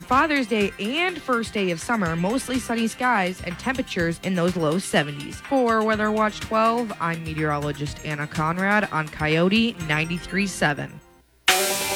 Father's Day and first day of summer, mostly sunny skies and temperatures in those low 70s. For Weather Watch 12, I'm meteorologist Anna Conrad on Coyote 93.7.